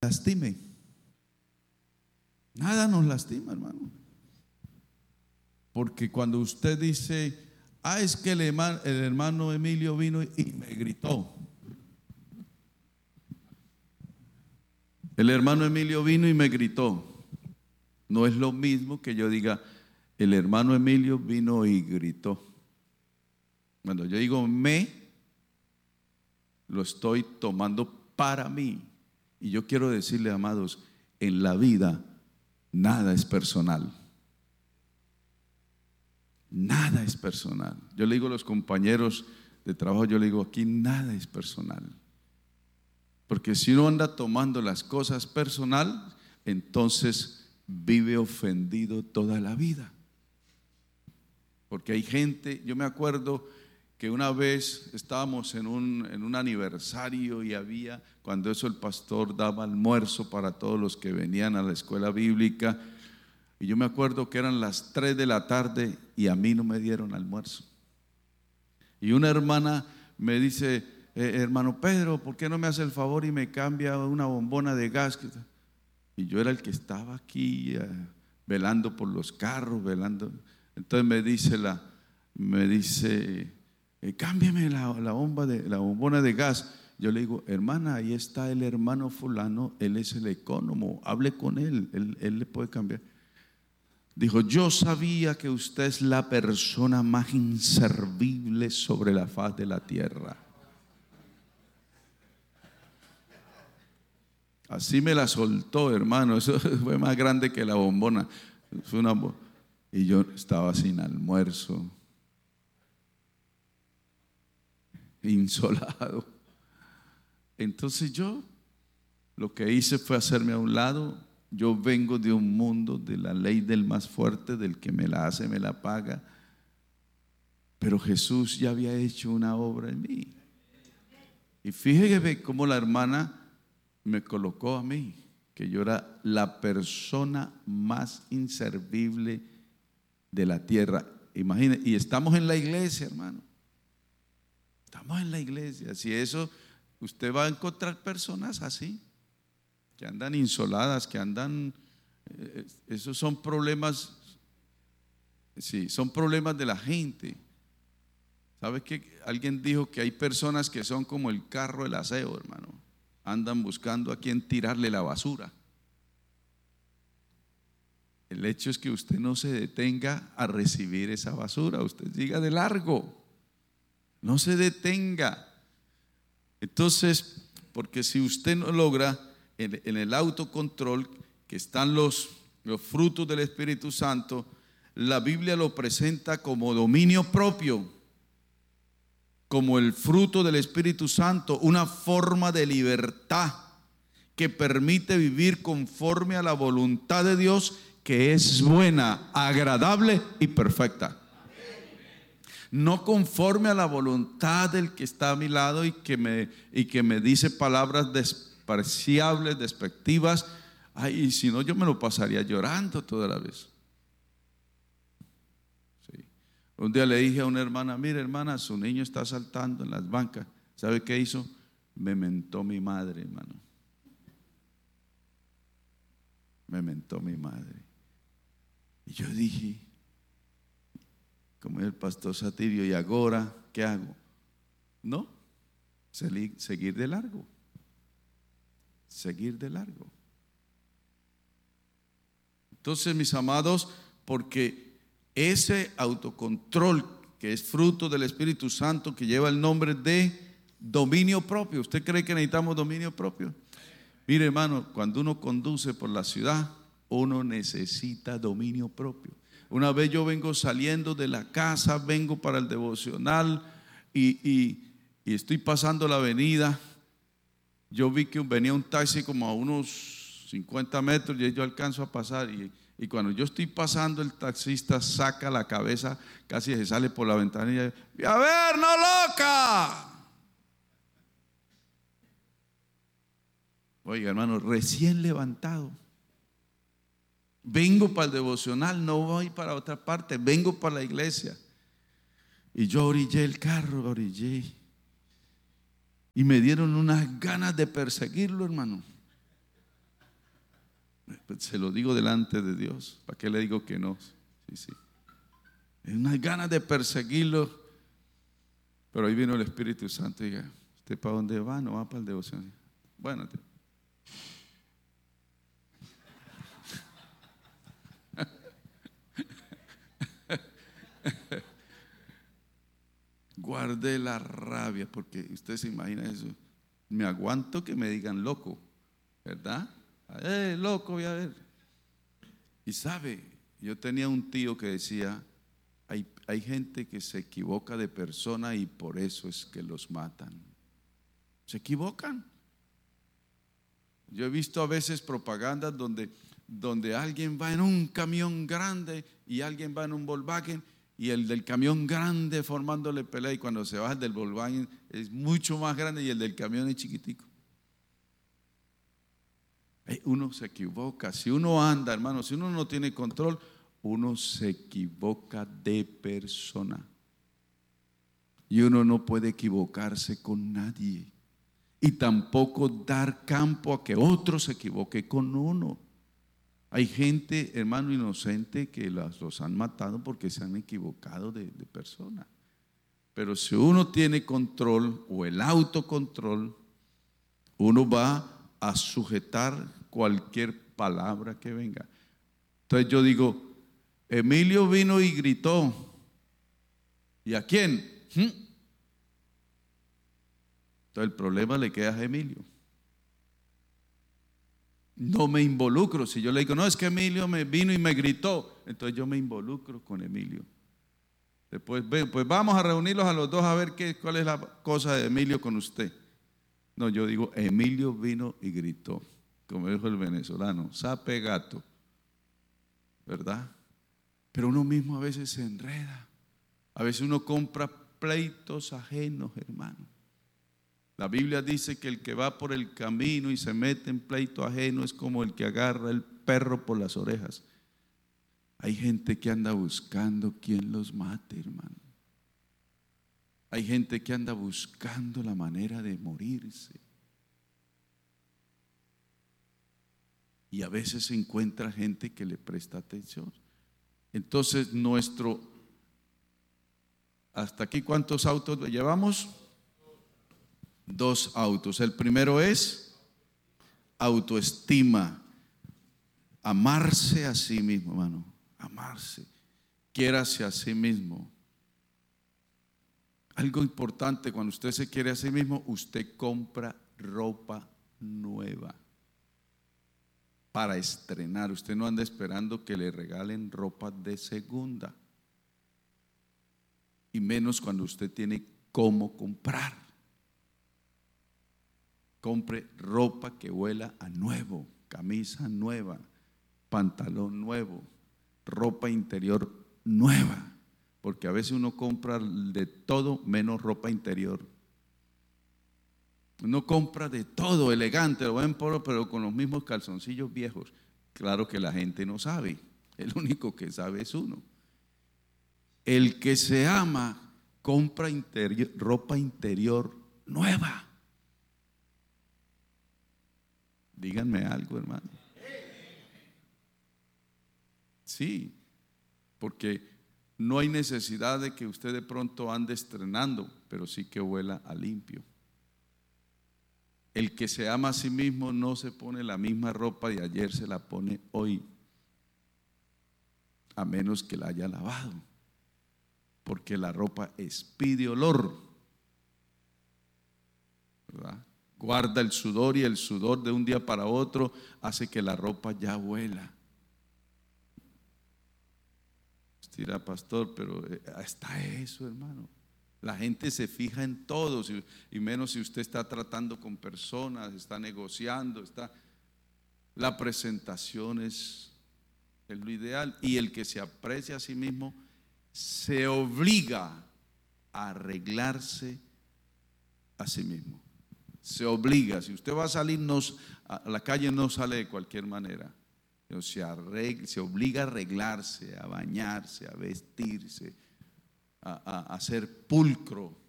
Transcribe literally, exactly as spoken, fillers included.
lastime. Nada nos lastima, hermano. Porque cuando usted dice, ah, es que el hermano, el hermano Emilio vino y me gritó. El hermano Emilio vino y me gritó. No es lo mismo que yo diga, el hermano Emilio vino y gritó. Cuando yo digo me, lo estoy tomando para mí. Y yo quiero decirle, amados, en la vida nada es personal. Nada es personal. Yo le digo a los compañeros de trabajo, yo le digo, aquí nada es personal. Porque si uno anda tomando las cosas personal, entonces vive ofendido toda la vida. Porque hay gente, yo me acuerdo que una vez estábamos en un, en un aniversario y había, cuando eso el pastor daba almuerzo para todos los que venían a la escuela bíblica, y yo me acuerdo que eran las tres de la tarde y a mí no me dieron almuerzo. Y una hermana me dice, eh, hermano Pedro, ¿por qué no me hace el favor y me cambia una bombona de gas? Y yo era el que estaba aquí eh, velando por los carros, velando. Entonces me dice la, me dice, eh, cámbiame la, la, bomba de, la bombona de gas. Yo le digo, hermana, ahí está el hermano fulano, él es el ecónomo, hable con él, él, él le puede cambiar. Dijo, yo sabía que usted es la persona más inservible sobre la faz de la tierra. Así me la soltó, hermano. Eso fue más grande que la bombona. Fue una, y yo estaba sin almuerzo, insolado. Entonces yo lo que hice fue hacerme a un lado. Yo vengo de un mundo de la ley del más fuerte, del que me la hace, me la paga. Pero Jesús ya había hecho una obra en mí. Y fíjese cómo la hermana me colocó a mí, que yo era la persona más inservible de la tierra. Imagínense, y estamos en la iglesia, hermano. Estamos en la iglesia. Si eso, usted va a encontrar personas así, que andan insoladas, que andan, eh, esos son problemas, sí, son problemas de la gente. ¿Sabe qué? Alguien dijo que hay personas que son como el carro del aseo, hermano. Andan buscando a quien tirarle la basura. El hecho es que usted no se detenga a recibir esa basura, usted siga de largo, no se detenga. Entonces, porque si usted no logra en, en el autocontrol, que están los, los frutos del Espíritu Santo, la Biblia lo presenta como dominio propio, como el fruto del Espíritu Santo, una forma de libertad que permite vivir conforme a la voluntad de Dios, que es buena, agradable y perfecta. No conforme a la voluntad del que está a mi lado y que me, y que me dice palabras despreciables, despectivas. Ay, si no yo me lo pasaría llorando toda la vez. Sí. Un día le dije a una hermana, mire hermana, su niño está saltando en las bancas. ¿Sabe qué hizo? Me mentó mi madre, hermano. Me mentó mi madre. Y yo dije, como el pastor Satirio, ¿y ahora qué hago? No, seguir de largo. Seguir de largo. Entonces, mis amados, porque ese autocontrol que es fruto del Espíritu Santo, que lleva el nombre de dominio propio. ¿Usted cree que necesitamos dominio propio? Mire, hermano, cuando uno conduce por la ciudad, uno necesita dominio propio. Una vez yo vengo saliendo de la casa, vengo para el devocional y, y, y estoy pasando la avenida. Yo vi que venía un taxi como a unos cincuenta metros y yo alcanzo a pasar y, y cuando yo estoy pasando, el taxista saca la cabeza, casi se sale por la ventanilla y a ver, no loca. Oiga, hermano, recién levantado. Vengo para el devocional, no voy para otra parte, vengo para la iglesia. Y yo orillé el carro, orillé. Y me dieron unas ganas de perseguirlo, hermano. Se lo digo delante de Dios. ¿Para qué le digo que no? Sí, sí. Es unas ganas de perseguirlo. Pero ahí vino el Espíritu Santo y diga, ¿usted para dónde va? No va para el devoción. Bueno, guarde la rabia, porque usted se imagina eso. Me aguanto que me digan loco, ¿verdad? Eh, loco, voy a ver. Y sabe, yo tenía un tío que decía, hay, hay gente que se equivoca de persona y por eso es que los matan. Se equivocan. Yo he visto a veces propagandas donde, donde alguien va en un camión grande y alguien va en un Volkswagen y el del camión grande formándole pelea, y cuando se baja el del Volkswagen es mucho más grande y el del camión es chiquitico. Uno se equivoca. Si uno anda, hermano, si uno no tiene control, uno se equivoca de persona. Y uno no puede equivocarse con nadie. Y tampoco dar campo a que otro se equivoque con uno. Hay gente, hermano, inocente que los, los han matado porque se han equivocado de, de persona. Pero si uno tiene control o el autocontrol, uno va a sujetar cualquier palabra que venga. Entonces yo digo, Emilio vino y gritó. ¿Y a quién? ¿Mm? Entonces el problema le queda a Emilio. No me involucro. Si yo le digo, no, es que Emilio me vino y me gritó, entonces yo me involucro con Emilio. Después, pues vamos a reunirlos a los dos a ver qué, cuál es la cosa de Emilio con usted. No, yo digo, Emilio vino y gritó, como dijo el venezolano, sape gato, ¿verdad? Pero uno mismo a veces se enreda. A veces uno compra pleitos ajenos, hermano. La Biblia dice que el que va por el camino y se mete en pleito ajeno es como el que agarra el perro por las orejas. Hay gente que anda buscando quien los mate, hermano. Hay gente que anda buscando la manera de morirse. Y a veces se encuentra gente que le presta atención. Entonces nuestro, hasta aquí, ¿cuántos autos llevamos? Dos autos. El primero es autoestima. Amarse a sí mismo, hermano. Amarse. Quiérase a sí mismo. Algo importante, cuando usted se quiere a sí mismo, usted compra ropa nueva para estrenar. Usted no anda esperando que le regalen ropa de segunda. Y menos cuando usted tiene cómo comprar. Compre ropa que huela a nuevo, camisa nueva, pantalón nuevo, ropa interior nueva. Porque a veces uno compra de todo menos ropa interior. Uno compra de todo, elegante, lo buen polo, pero con los mismos calzoncillos viejos. Claro que la gente no sabe, el único que sabe es uno. El que se ama compra interior, ropa interior nueva. Díganme algo, hermano. Sí, porque no hay necesidad de que usted de pronto ande estrenando, pero sí que huela a limpio. El que se ama a sí mismo no se pone la misma ropa de ayer, se la pone hoy, a menos que la haya lavado, porque la ropa expide olor, ¿verdad? Guarda el sudor y el sudor de un día para otro hace que la ropa ya huela. Dirá, pastor, pero hasta eso, hermano. La gente se fija en todo, y menos si usted está tratando con personas, está negociando, está. La presentación es, es lo ideal. Y el que se aprecia a sí mismo se obliga a arreglarse a sí mismo. Se obliga. Si usted va a salir no, a la calle, no sale de cualquier manera. Se, arregla, se obliga a arreglarse, a bañarse, a vestirse, a, a, a ser pulcro.